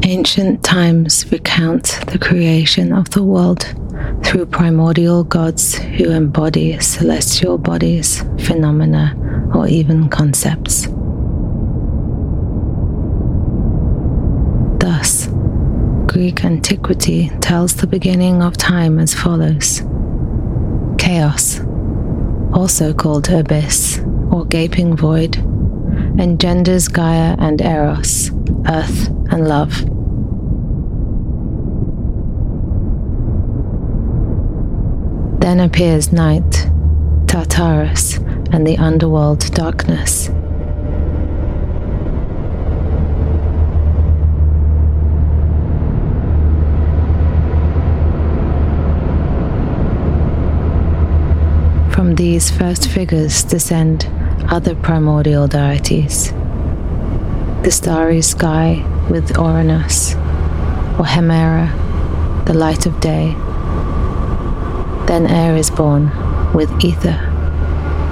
Ancient times recount the creation of the world through primordial gods who embody celestial bodies, phenomena, or even concepts. Thus, Greek antiquity tells the beginning of time as follows. Chaos, also called abyss or gaping void, engenders Gaia and Eros, earth and love. Then appears night, Tartarus, and the underworld darkness. From these first figures descend other primordial deities. The starry sky with Uranus, or Hemera, the light of day. Then air is born with ether.